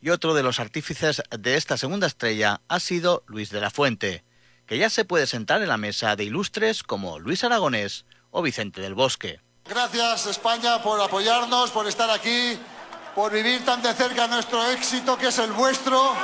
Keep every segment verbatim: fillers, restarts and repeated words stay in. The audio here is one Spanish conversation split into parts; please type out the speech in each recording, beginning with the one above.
Y otro de los artífices de esta segunda estrella ha sido Luis de la Fuente, que ya se puede sentar en la mesa de ilustres como Luis Aragonés o Vicente del Bosque. Gracias, España, por apoyarnos, por estar aquí, por vivir tan de cerca nuestro éxito, que es el vuestro.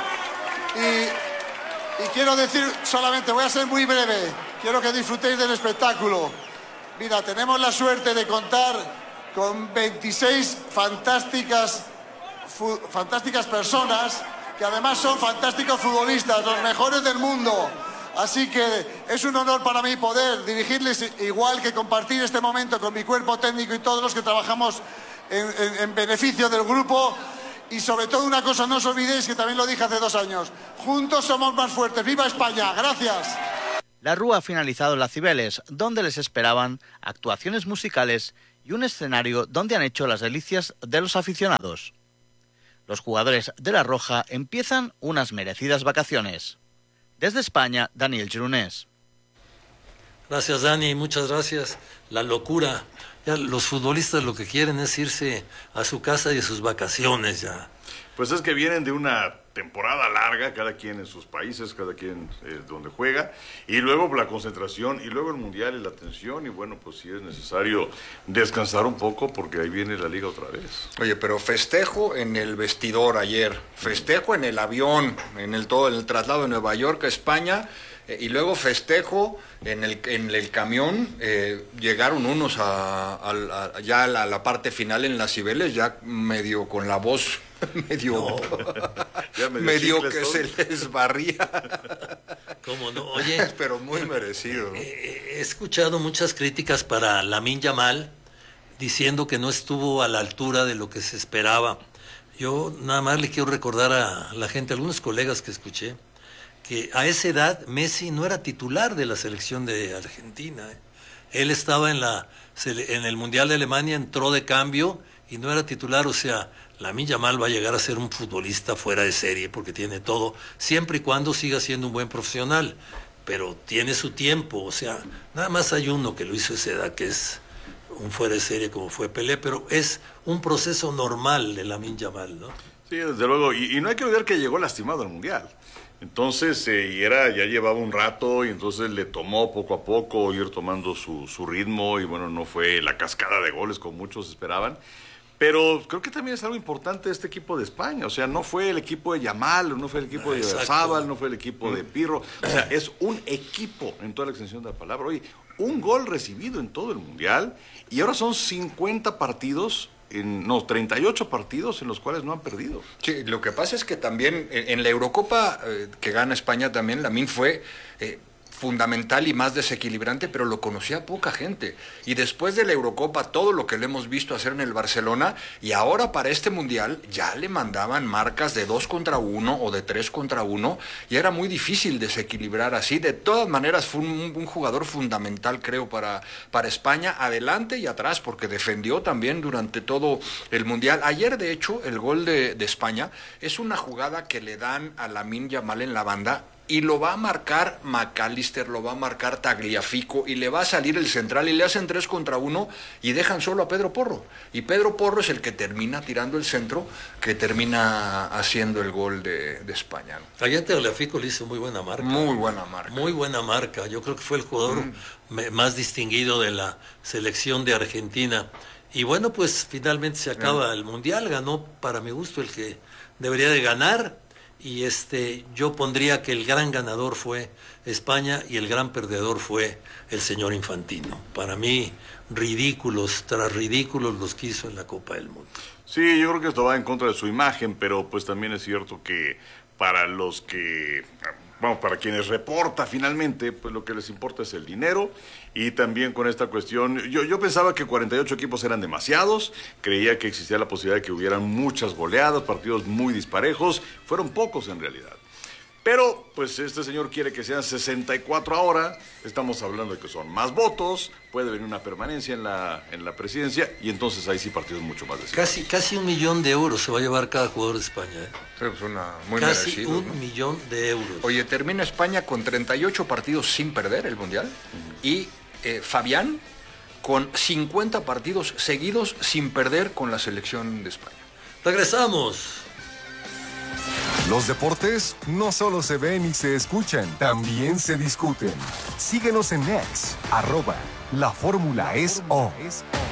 Y, y quiero decir solamente, voy a ser muy breve, quiero que disfrutéis del espectáculo. Mira, tenemos la suerte de contar con veintiséis fantásticas, fu, fantásticas personas, que además son fantásticos futbolistas, los mejores del mundo. Así que es un honor para mí poder dirigirles, igual que compartir este momento con mi cuerpo técnico y todos los que trabajamos en, en, en beneficio del grupo. Y sobre todo una cosa, no os olvidéis, que también lo dije hace dos años, juntos somos más fuertes. ¡Viva España! ¡Gracias! La Rúa ha finalizado en Las Cibeles, donde les esperaban actuaciones musicales y un escenario donde han hecho las delicias de los aficionados. Los jugadores de La Roja empiezan unas merecidas vacaciones. Desde España, Daniel Gironés. Gracias, Dani, muchas gracias. La locura. Ya los futbolistas lo que quieren es irse a su casa y a sus vacaciones ya. Pues es que vienen de una temporada larga, cada quien en sus países, cada quien eh, donde juega, y luego la concentración, y luego el Mundial y la tensión, y bueno, pues sí es necesario descansar un poco porque ahí viene la liga otra vez. Oye, pero festejo en el vestidor ayer, festejo en el avión, en el todo el traslado de Nueva York a España, eh, y luego festejo en el, en el camión. Eh, llegaron unos a, a, a, ya a la, a la parte final en Las Cibeles, ya medio con la voz medio, no. medio, medio que se les barría. ¿Cómo no? Oye, pero muy merecido, ¿no? Eh, he escuchado muchas críticas para Lamine Yamal, diciendo que no estuvo a la altura de lo que se esperaba. Yo nada más le quiero recordar a la gente, a algunos colegas que escuché, que a esa edad Messi no era titular de la selección de Argentina. ¿eh? Él estaba en, la, en el Mundial de Alemania, entró de cambio y no era titular. O sea, Lamine Yamal va a llegar a ser un futbolista fuera de serie porque tiene todo, siempre y cuando siga siendo un buen profesional, pero tiene su tiempo. O sea, nada más hay uno que lo hizo a esa edad, que es un fuera de serie como fue Pelé, pero es un proceso normal de Lamine Yamal, ¿no? Sí, desde luego, y, y no hay que olvidar que llegó lastimado al Mundial. Entonces, eh, y era, ya llevaba un rato, y entonces le tomó poco a poco ir tomando su, su ritmo, y bueno, no fue la cascada de goles como muchos esperaban. Pero creo que también es algo importante este equipo de España. O sea, no fue el equipo de Yamal, no fue el equipo de Zabal, no fue el equipo de Pirro. O sea, es un equipo en toda la extensión de la palabra. Oye, un gol recibido en todo el Mundial, y ahora son cincuenta partidos, en, no, treinta y ocho partidos en los cuales no han perdido. Sí, lo que pasa es que también en, en la Eurocopa eh, que gana España también, Lamine fue Eh, fundamental y más desequilibrante, pero lo conocía poca gente. Y después de la Eurocopa, todo lo que le hemos visto hacer en el Barcelona, y ahora para este Mundial ya le mandaban marcas de dos contra uno o de tres contra uno, y era muy difícil desequilibrar así. De todas maneras fue un, un jugador fundamental, creo, para, para España, adelante y atrás, porque defendió también durante todo el Mundial. Ayer, de hecho, el gol de, de España es una jugada que le dan a Lamine Yamal en la banda, y lo va a marcar McAllister, lo va a marcar Tagliafico, y le va a salir el central, y le hacen tres contra uno, y dejan solo a Pedro Porro. Y Pedro Porro es el que termina tirando el centro, que termina haciendo el gol de, de España, ¿no? Allá Tagliafico le hizo muy buena marca. Muy buena marca. Muy buena marca. Yo creo que fue el jugador mm. más distinguido de la selección de Argentina. Y bueno, pues finalmente se acaba mm. el Mundial. Ganó, para mi gusto, el que debería de ganar. Y este, yo pondría que el gran ganador fue España y el gran perdedor fue el señor Infantino. Para mí, ridículos tras ridículos los que hizo en la Copa del Mundo. Sí, yo creo que esto va en contra de su imagen, pero pues también es cierto que para los que, vamos, para quienes reporta finalmente, pues lo que les importa es el dinero. Y también con esta cuestión, yo, yo pensaba que cuarenta y ocho equipos eran demasiados, creía que existía la posibilidad de que hubieran muchas goleadas, partidos muy disparejos, fueron pocos en realidad. Pero, pues este señor quiere que sean sesenta y cuatro ahora, estamos hablando de que son más votos, puede venir una permanencia en la, en la presidencia, y entonces ahí sí partidos mucho más decisivos. Casi, casi un millón de euros se va a llevar cada jugador de España. ¿eh? Pues una, muy casi merecido, un ¿no? millón de euros. Oye, termina España con treinta y ocho partidos sin perder el Mundial, uh-huh. y eh, Fabián con cincuenta partidos seguidos sin perder con la selección de España. Regresamos. Los deportes no solo se ven y se escuchan, también se discuten. Síguenos en X, arroba La Fórmula es O.